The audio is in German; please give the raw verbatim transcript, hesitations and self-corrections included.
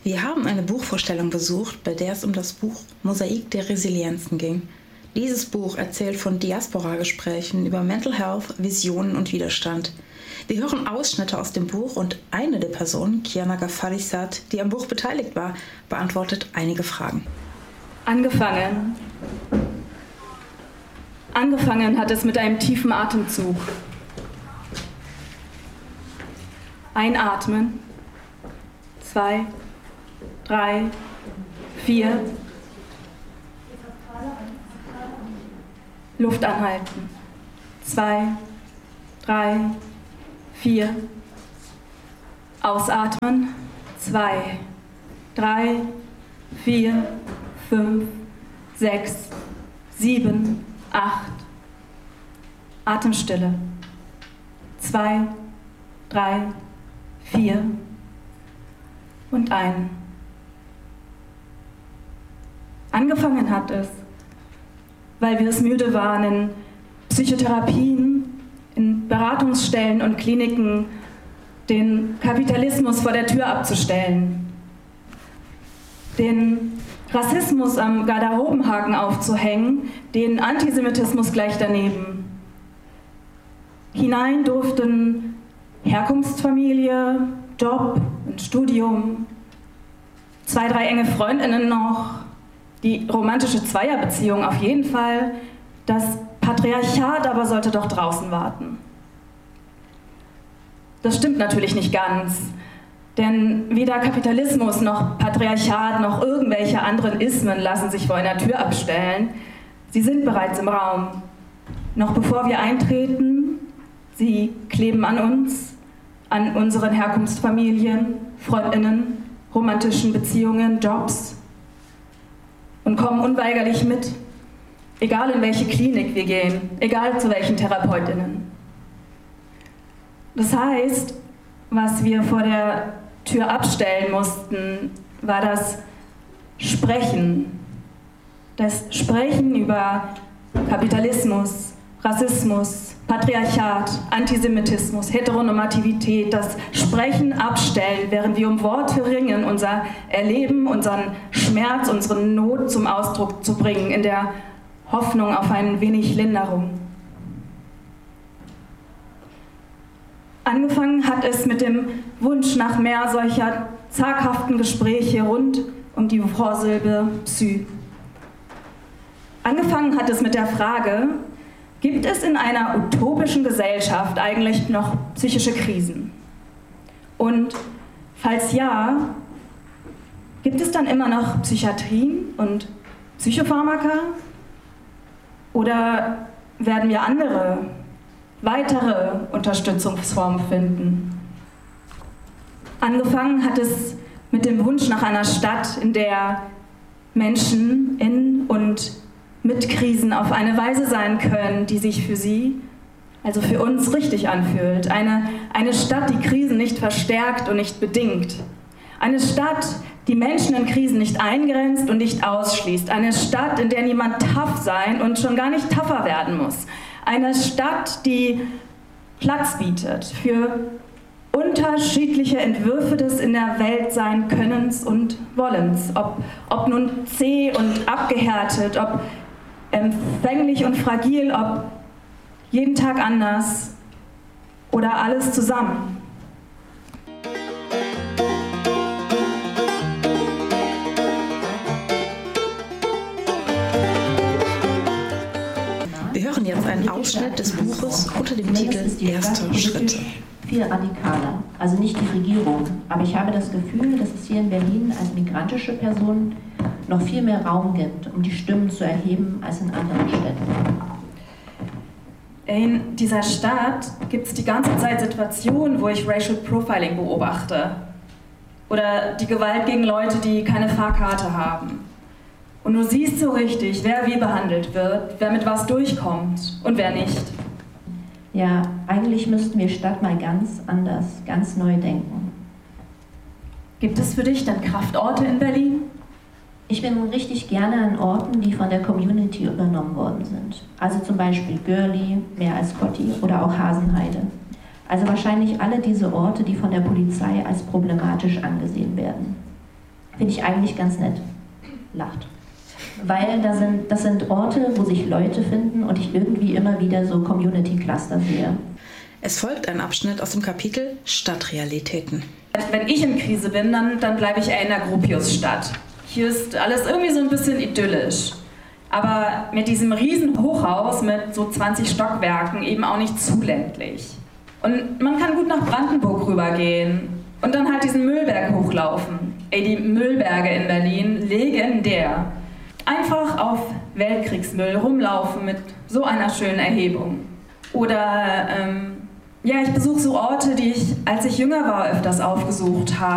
Wir haben eine Buchvorstellung besucht, bei der es um das Buch Mosaik der Resilienzen ging. Dieses Buch erzählt von Diaspora-Gesprächen über Mental Health, Visionen und Widerstand. Wir hören Ausschnitte aus dem Buch und eine der Personen, Kiana Gafarissat, die am Buch beteiligt war, beantwortet einige Fragen. Angefangen. Angefangen hat es mit einem tiefen Atemzug. Einatmen. Zwei, drei, vier. Luft anhalten. Zwei, drei, vier. Ausatmen. Zwei, drei, vier, fünf, sechs, sieben, acht. Atemstille. Zwei, drei, vier und ein. Angefangen hat es, weil wir es müde waren, in Psychotherapien, in Beratungsstellen und Kliniken den Kapitalismus vor der Tür abzustellen, den Rassismus am Garderobenhaken aufzuhängen, den Antisemitismus gleich daneben. Hinein durften Herkunftsfamilie, Job und Studium, zwei, drei enge Freundinnen noch, die romantische Zweierbeziehung auf jeden Fall, das Patriarchat aber sollte doch draußen warten. Das stimmt natürlich nicht ganz, denn weder Kapitalismus noch Patriarchat noch irgendwelche anderen Ismen lassen sich vor einer Tür abstellen. Sie sind bereits im Raum. Noch bevor wir eintreten, sie kleben an uns, an unseren Herkunftsfamilien, Freundinnen, romantischen Beziehungen, Jobs und kommen unweigerlich mit, egal in welche Klinik wir gehen, egal zu welchen Therapeutinnen. Das heißt, was wir vor der Tür abstellen mussten, war das Sprechen. Das Sprechen über Kapitalismus, Rassismus, Patriarchat, Antisemitismus, Heteronormativität, das Sprechen abstellen, während wir um Worte ringen, unser Erleben, unseren Schmerz, unsere Not zum Ausdruck zu bringen, in der Hoffnung auf ein wenig Linderung. Angefangen hat es mit dem Wunsch nach mehr solcher zaghaften Gespräche rund um die Vorsilbe Psy. Angefangen hat es mit der Frage, gibt es in einer utopischen Gesellschaft eigentlich noch psychische Krisen? Und falls ja, gibt es dann immer noch Psychiatrien und Psychopharmaka? Oder werden wir andere, weitere Unterstützungsformen finden? Angefangen hat es mit dem Wunsch nach einer Stadt, in der Menschen in und mit Krisen auf eine Weise sein können, die sich für sie, also für uns, richtig anfühlt. Eine, eine Stadt, die Krisen nicht verstärkt und nicht bedingt. Eine Stadt, die Menschen in Krisen nicht eingrenzt und nicht ausschließt. Eine Stadt, in der niemand tough sein und schon gar nicht tougher werden muss. Eine Stadt, die Platz bietet für unterschiedliche Entwürfe des in der Welt sein Könnens und Wollens. Ob, ob nun zäh und abgehärtet, ob empfänglich und fragil, ob jeden Tag anders oder alles zusammen. Wir hören jetzt einen Ausschnitt des Buches unter dem Titel Erste Schritte. Viel radikaler, also nicht die Regierung, aber ich habe das Gefühl, dass es hier in Berlin als migrantische Person noch viel mehr Raum gibt, um die Stimmen zu erheben, als in anderen Städten. In dieser Stadt gibt es die ganze Zeit Situationen, wo ich Racial Profiling beobachte. Oder die Gewalt gegen Leute, die keine Fahrkarte haben. Und du siehst so richtig, wer wie behandelt wird, wer mit was durchkommt und wer nicht. Ja, eigentlich müssten wir Stadt mal ganz anders, ganz neu denken. Gibt es für dich dann Kraftorte in Berlin? Ich bin richtig gerne an Orten, die von der Community übernommen worden sind. Also zum Beispiel Görli, Meer als Kotti oder auch Hasenheide. Also wahrscheinlich alle diese Orte, die von der Polizei als problematisch angesehen werden. Finde ich eigentlich ganz nett. Lacht. Weil da sind, das sind Orte, wo sich Leute finden und ich irgendwie immer wieder so Community-Cluster sehe. Es folgt ein Abschnitt aus dem Kapitel Stadtrealitäten. Wenn ich in Krise bin, dann, dann bleibe ich eher in der Gropiusstadt. Hier ist alles irgendwie so ein bisschen idyllisch. Aber mit diesem riesen Hochhaus mit so zwanzig Stockwerken eben auch nicht zu ländlich. Und man kann gut nach Brandenburg rübergehen und dann halt diesen Müllberg hochlaufen. Ey, die Müllberge in Berlin, legendär. Einfach auf Weltkriegsmüll rumlaufen mit so einer schönen Erhebung. Oder, ähm, ja, ich besuche so Orte, die ich, als ich jünger war, öfters aufgesucht habe.